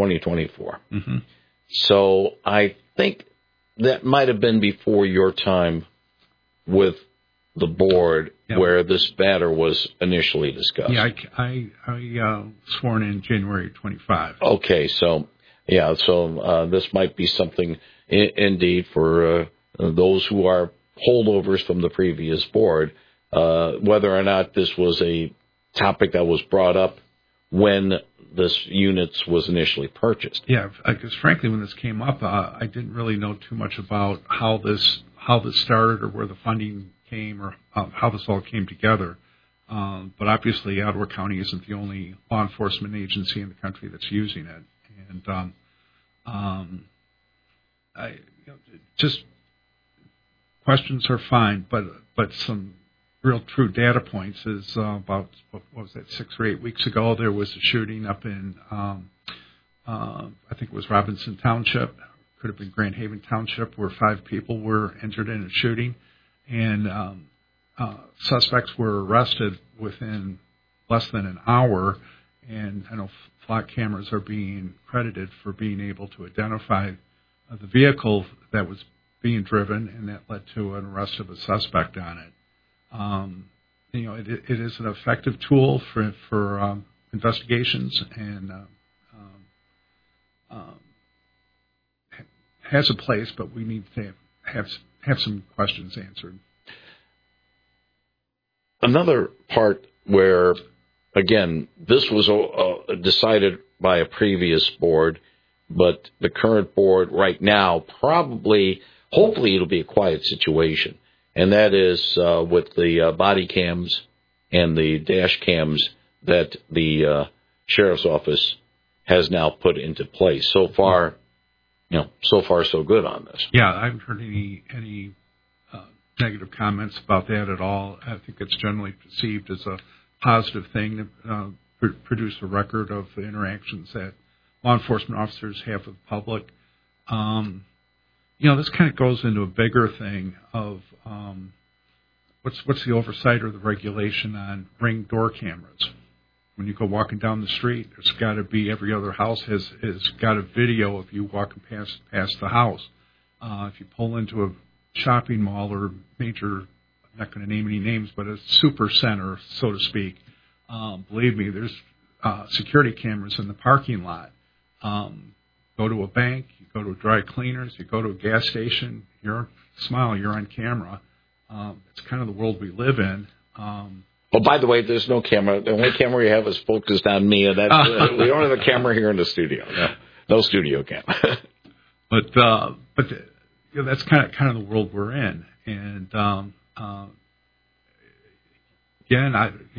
2024. Mm-hmm. So I think that might have been before your time with the board where this matter was initially discussed. Yeah, I sworn in January 25. Okay, so this might be something indeed for those who are holdovers from the previous board, whether or not this was a topic that was brought up when this units was initially purchased. Yeah, because frankly, when this came up, I didn't really know too much about how this started or where the funding came or how this all came together. But obviously, Ottawa County isn't the only law enforcement agency in the country that's using it, and just questions are fine, but some real true data points is about, what was that, 6 or 8 weeks ago, there was a shooting up in, I think it was Robinson Township, could have been Grand Haven Township, where 5 people were injured in a shooting, and suspects were arrested within less than an hour, and I know flock cameras are being credited for being able to identify the vehicle that was being driven, and that led to an arrest of a suspect on it. It is an effective tool for investigations and has a place, but we need to have some questions answered. Another part where, again, this was decided by a previous board, but the current board right now hopefully it'll be a quiet situation. And that is with the body cams and the dash cams that the sheriff's office has now put into place. So far, so good on this. Yeah, I haven't heard any negative comments about that at all. I think it's generally perceived as a positive thing to produce a record of the interactions that law enforcement officers have with the public. This kind of goes into a bigger thing of what's the oversight or the regulation on Ring door cameras. When you go walking down the street, there's got to be, every other house has got a video of you walking past the house. If you pull into a shopping mall or major, I'm not going to name any names, but a super center, so to speak, believe me, there's security cameras in the parking lot. Go to a bank, you go to a dry cleaners, you go to a gas station, you're on camera. It's kind of the world we live in. Oh, by the way, there's no camera. The only camera we have is focused on me, and that's we don't have a camera here in the studio. No studio camera. But that's kind of the world we're in. And again,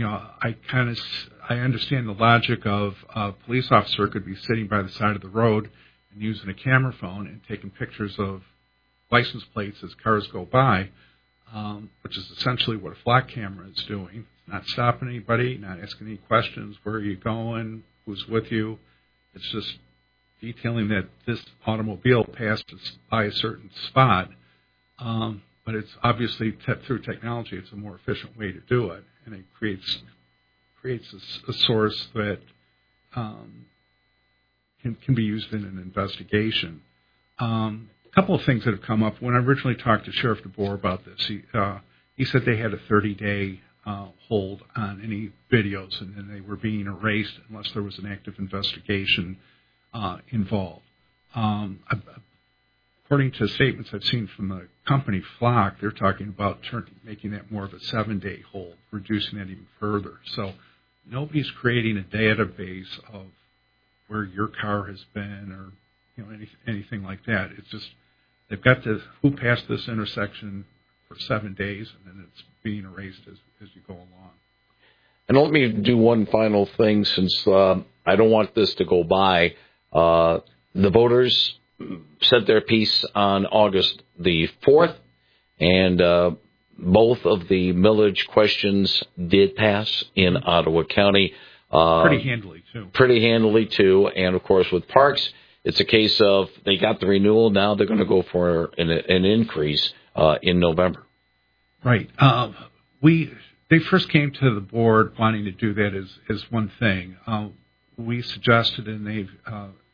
I understand the logic of a police officer could be sitting by the side of the road and using a camera phone and taking pictures of license plates as cars go by, which is essentially what a flock camera is doing. It's not stopping anybody, not asking any questions. Where are you going? Who's with you? It's just detailing that this automobile passed by a certain spot. But it's obviously through technology, it's a more efficient way to do it, and it creates a source that can be used in an investigation. A couple of things that have come up. When I originally talked to Sheriff DeBoer about this, he said they had a 30-day hold on any videos, and then they were being erased unless there was an active investigation involved. According to statements I've seen from the company Flock, they're talking about making that more of a 7-day hold, reducing that even further. So nobody's creating a database of where your car has been or anything like that. It's just they've got who passed this intersection for 7 days, and then it's being erased as you go along. And let me do one final thing, since I don't want this to go by. The voters said their piece on August the 4th, and both of the millage questions did pass in Ottawa County. Pretty handily, too. And, of course, with parks, it's a case of they got the renewal. Now they're going to go for an increase in November. Right. They first came to the board wanting to do that as one thing. We suggested, and they've